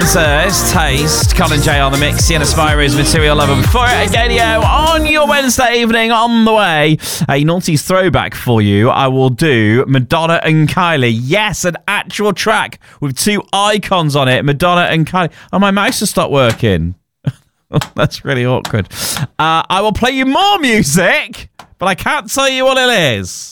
it's Taste. Colin J on the mix. Sienna Spyro's Material Lover. Before it, Gadio on your Wednesday evening on the way. A noughties throwback for you. I will do Madonna and Kylie. Yes, an actual track with two icons on it. Madonna and Kylie. Oh, my mouse has stopped working. That's really awkward. I will play you more music, but I can't tell you what it is.